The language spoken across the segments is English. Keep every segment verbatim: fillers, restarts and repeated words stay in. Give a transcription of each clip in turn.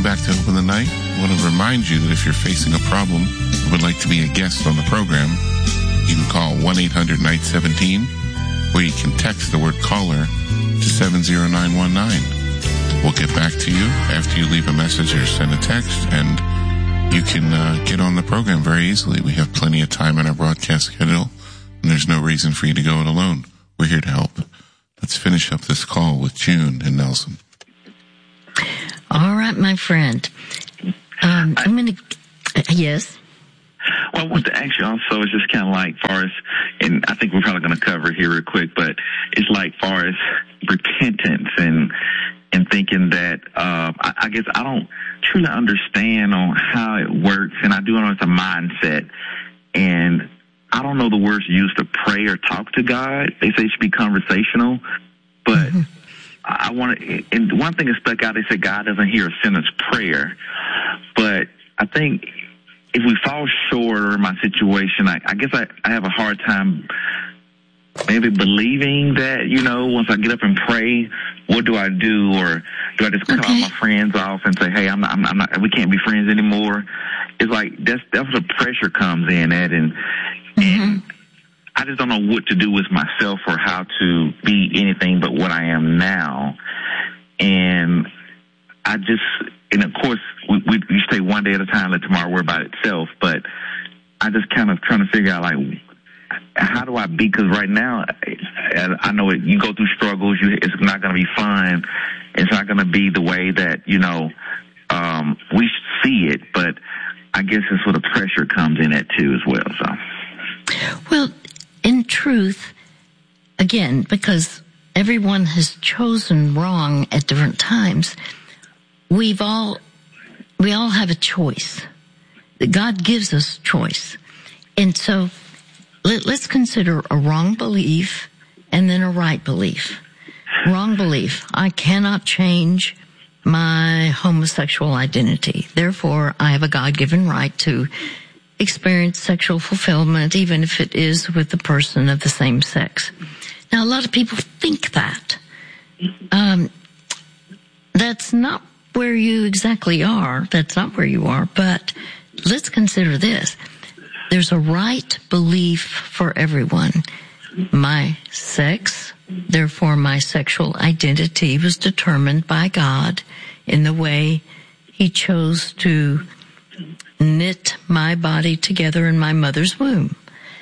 back to Open the Night. I want to remind you that if you're facing a problem and would like to be a guest on the program, you can call one eight hundred night seventeen, or you can text the word caller to seven zero nine one nine. We'll get back to you after you leave a message or send a text, and you can uh, get on the program very easily. We have plenty of time in our broadcast schedule, and there's no reason for you to go it alone. We're here to help. Let's finish up this call with June and Nelson. All right, my friend. Um, I'm going to, uh, yes? Well, I want to ask you also, it's just kind of like far as, and I think we're probably going to cover it here real quick, but it's like far as repentance and and thinking that, uh, I, I guess I don't truly understand on how it works, and I do know it's a mindset, and I don't know the words used to pray or talk to God. They say it should be conversational, but mm-hmm. I want to, and one thing that stuck out, they said God doesn't hear a sinner's prayer, but I think if we fall short or in my situation, I, I guess I, I have a hard time maybe believing that, you know, once I get up and pray, what do I do? Or do I just cut okay. all my friends off and say, hey, I'm not, I'm not, we can't be friends anymore? It's like, that's, that's where the pressure comes in at. And, mm-hmm. and I just don't know what to do with myself or how to be anything but what I am now. And I just, and of course, we, we, we stay one day at a time, let tomorrow worry about itself. But I just kind of trying to figure out, like, how do I be? Because right now, I know it, you go through struggles. You, it's not going to be fun. It's not going to be the way that, you know, um, we see it. But I guess it's where the pressure comes in at too as well. So, well, in truth, again, because everyone has chosen wrong at different times, we've all we all have a choice. God gives us choice, and so. Let's consider a wrong belief and then a right belief. Wrong belief. I cannot change my homosexual identity. Therefore, I have a God-given right to experience sexual fulfillment, even if it is with a person of the same sex. Now, a lot of people think that. Um, that's not where you exactly are. That's not where you are. But let's consider this. There's a right belief for everyone. My sex, therefore my sexual identity, was determined by God in the way He chose to knit my body together in my mother's womb.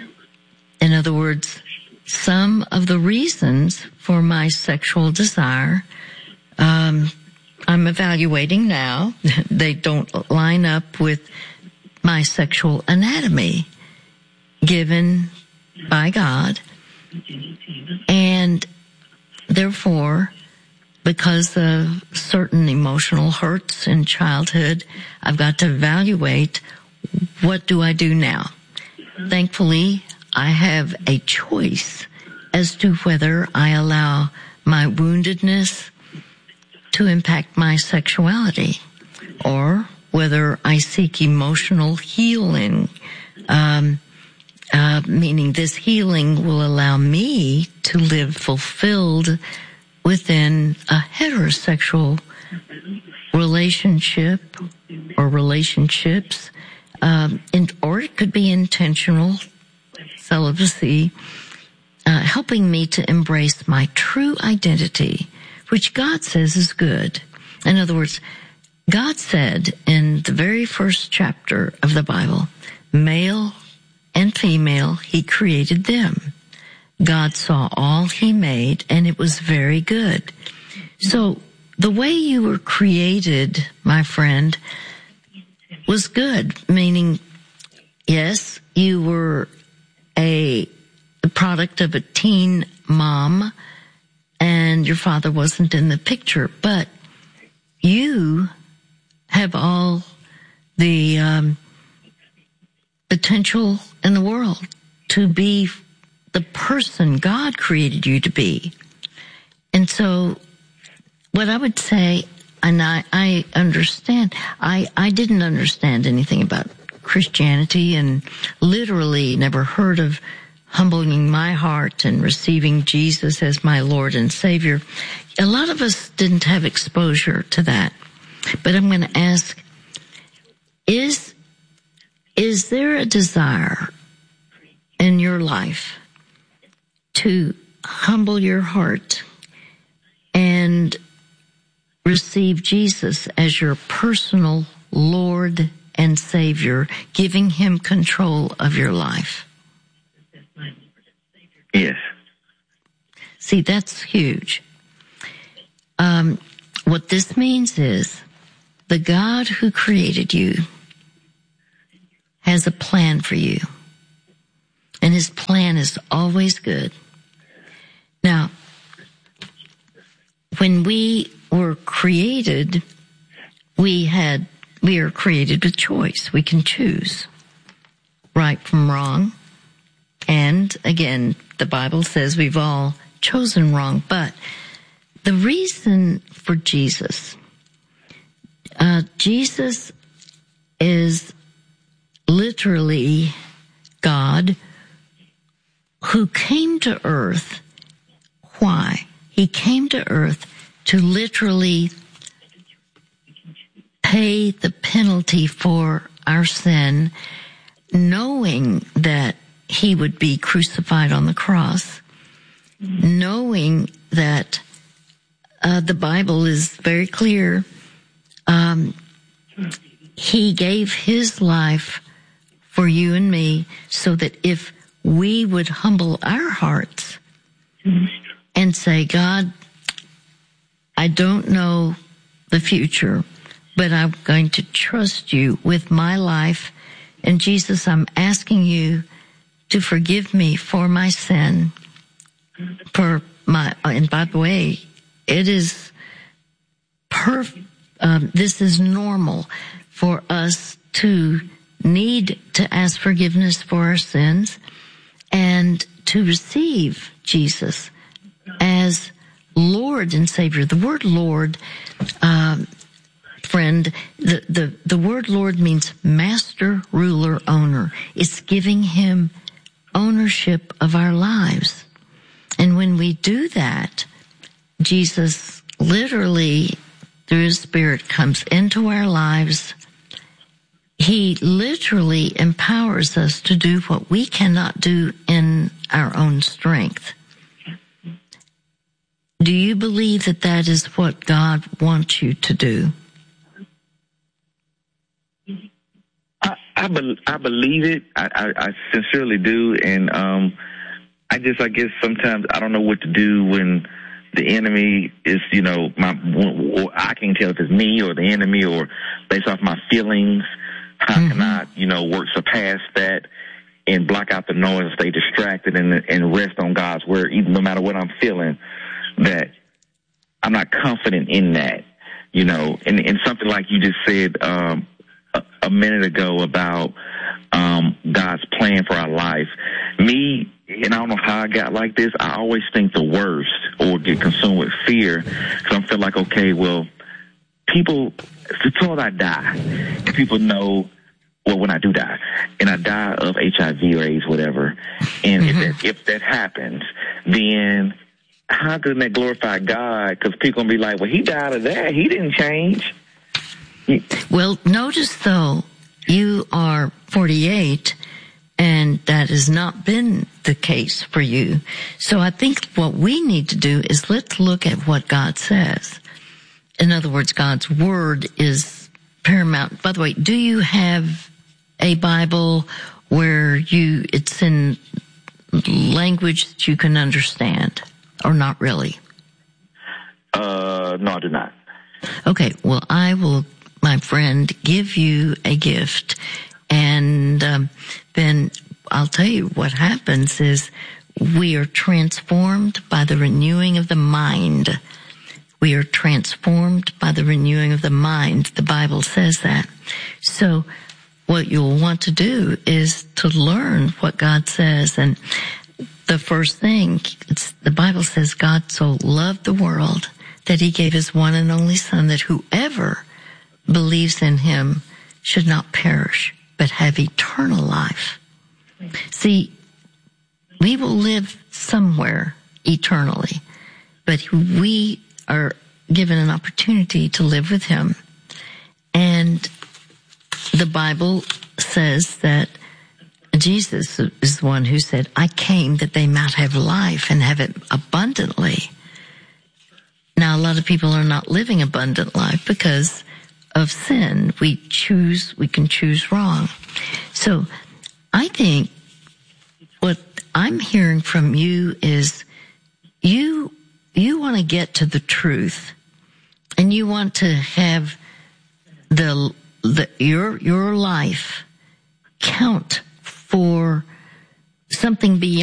In other words, some of the reasons for my sexual desire, um, I'm evaluating now. They don't line up with my sexual anatomy given by God, and therefore, because of certain emotional hurts in childhood, I've got to evaluate, what do I do now? Thankfully, I have a choice as to whether I allow my woundedness to impact my sexuality, or whether I seek emotional healing, um, uh, meaning this healing will allow me to live fulfilled within a heterosexual relationship or relationships, um, and, or it could be intentional celibacy, uh, helping me to embrace my true identity, which God says is good. In other words, God said in the very first chapter of the Bible, male and female, He created them. God saw all He made, and it was very good. So the way you were created, my friend, was good, meaning, yes, you were a the product of a teen mom, and your father wasn't in the picture, but you have all the um, potential in the world to be the person God created you to be. And so what I would say, and I, I understand, I, I didn't understand anything about Christianity and literally never heard of humbling my heart and receiving Jesus as my Lord and Savior. A lot of us didn't have exposure to that. But I'm going to ask, is, is there a desire in your life to humble your heart and receive Jesus as your personal Lord and Savior, giving him control of your life? Yes. See, that's huge. Um, what this means is the God who created you has a plan for you. And his plan is always good. Now, when we were created, we had, we are created with choice. We can choose right from wrong. And again, the Bible says we've all chosen wrong. But the reason for Jesus, uh, Jesus is literally God who came to earth. Why? He came to earth to literally pay the penalty for our sin, knowing that he would be crucified on the cross, knowing that uh, the Bible is very clear. Um, he gave his life for you and me so that if we would humble our hearts and say, God, I don't know the future, but I'm going to trust you with my life. And Jesus, I'm asking you to forgive me for my sin, for my, and by the way, it is perfect. Um, this is normal for us to need to ask forgiveness for our sins and to receive Jesus as Lord and Savior. The word Lord, um, friend, the, the, the word Lord means master, ruler, owner. It's giving him ownership of our lives. And when we do that, Jesus literally, through his Spirit, comes into our lives. He literally empowers us to do what we cannot do in our own strength. Do you believe that that is what God wants you to do? I I, be, I believe it. I, I, I sincerely do, and um, I just I guess sometimes I don't know what to do when the enemy is, you know, my. Or I can't tell if it's me or the enemy or based off my feelings. How mm-hmm. can I, you know, work surpass that and block out the noise, stay distracted, and and rest on God's word, even no matter what I'm feeling. That I'm not confident in that, you know, and, and something like you just said um, a, a minute ago about um, God's plan for our life. Me, and I don't know how I got like this, I always think the worst or get consumed with fear because I feel like, okay, well, people, until I die, if people know, well, when I do die, and I die of H I V or AIDS, whatever, and mm-hmm. if, that, if that happens, then how can that glorify God? Because people going to be like, well, he died of that. He didn't change. Well, notice, though, you are forty-eight, and that has not been the case for you. So I think what we need to do is let's look at what God says. In other words, God's word is paramount. By the way, do you have a Bible where you it's in language that you can understand? Or not really? Uh, no, I do not. Okay, well, I will, my friend, give you a gift, and um, then I'll tell you what happens is we are transformed by the renewing of the mind. We are transformed by the renewing of the mind. The Bible says that. So what you'll want to do is to learn what God says, and the first thing, it's, the Bible says God so loved the world that he gave his one and only Son, that whoever believes in him should not perish, but have eternal life. See, we will live somewhere eternally, but we are given an opportunity to live with him. And the Bible says that Jesus is the one who said, I came that they might have life and have it abundantly. Now, a lot of people are not living abundant life because of sin. We choose, we can choose wrong. So I think what I'm hearing from you is you, you want to get to the truth, and you want to have the, the, your, your life count for something beyond